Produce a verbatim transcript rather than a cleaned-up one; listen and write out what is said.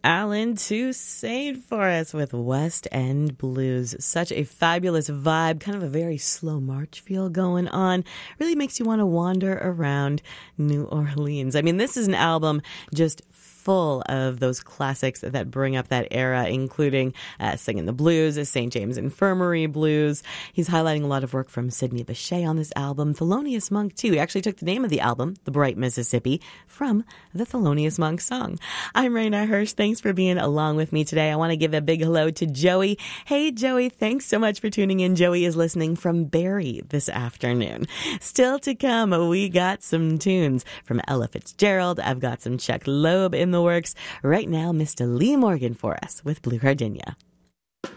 Alan Toussaint for us with West End Blues. Such a fabulous vibe, kind of a very slow march feel going on. Really makes you want to wander around New Orleans. I mean, this is an album just full of those classics that bring up that era, including uh, Singing the Blues, Saint James Infirmary Blues. He's highlighting a lot of work from Sidney Bechet on this album. Thelonious Monk, too. He actually took the name of the album, The Bright Mississippi, from the Thelonious Monk song. I'm Raina Hirsch. Thanks for being along with me today. I want to give a big hello to Joey. Hey, Joey, thanks so much for tuning in. Joey is listening from Barrie this afternoon. Still to come, we got some tunes from Ella Fitzgerald. I've got some Chuck Loeb in the works. Right now, Mister Lee Morgan for us with Blue Gardenia.